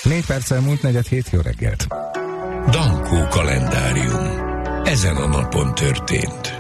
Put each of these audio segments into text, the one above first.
4 perccel múlt 4:07, jó reggelt. Dankó kalendárium. Ezen a napon történt.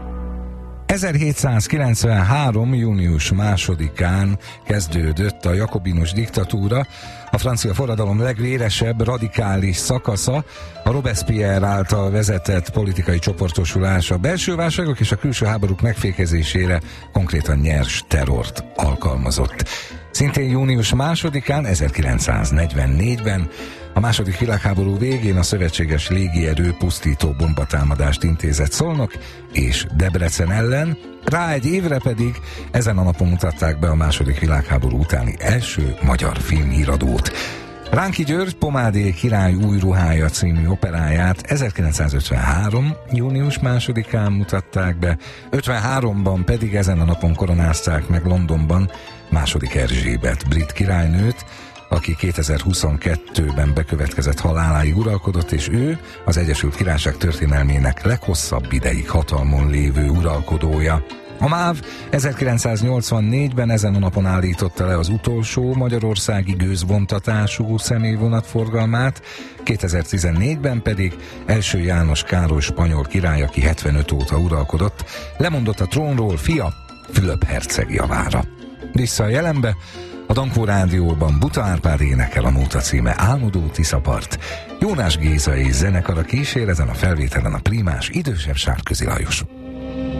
1793. június 2-án kezdődött a jakobinus diktatúra, a francia forradalom legvéresebb, radikális szakasza, a Robespierre által vezetett politikai csoportosulás a belső válságok és a külső háborúk megfékezésére konkrétan nyers terrort alkalmazott. Szintén június 2-án, 1944-ben a második világháború végén a szövetséges légierő pusztító bombatámadást intézett Szolnok és Debrecen ellen, rá egy évre pedig ezen a napon mutatták be a második világháború utáni első magyar filmhíradót. Ránki György Pomádé király új ruhája című operáját 1953. június 2-án mutatták be, 53-ban pedig ezen a napon koronázták meg Londonban II. Erzsébet brit királynőt, aki 2022-ben bekövetkezett haláláig uralkodott, és ő az Egyesült Királyság történelmének leghosszabb ideig hatalmon lévő uralkodója. A MÁV 1984-ben ezen a napon állította le az utolsó magyarországi gőzvontatású személyvonat forgalmát, 2014-ben pedig első János Károly spanyol király, aki 75 óta uralkodott, lemondott a trónról fia Fülöp herceg javára. Vissza a jelenbe, a Dankó Rádióban Buta Árpád énekel, a nóta címe Álmodó Tiszapart. Jónás Géza és zenekara kísér, ezen a felvételen a prímás idősebb Sárközi Lajos.